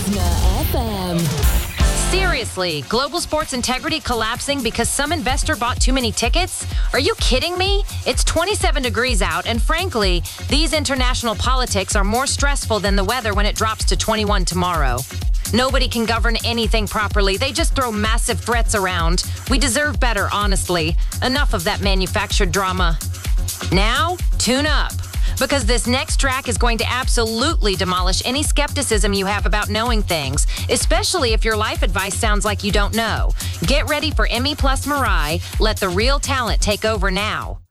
Listener FM. Seriously, global sports integrity collapsing because some investor bought too many tickets? Are you kidding me? It's 27 degrees out, and frankly, these international politics are more stressful than the weather when it drops to 21 tomorrow. Nobody can govern anything properly. They just throw massive threats around. We deserve better, honestly. Enough of that manufactured drama. Now, tune up. Because this next track is going to absolutely demolish any skepticism you have about knowing things, especially if your life advice sounds like you don't know. Get ready for Emmy plus Mirai. Let the real talent take over now.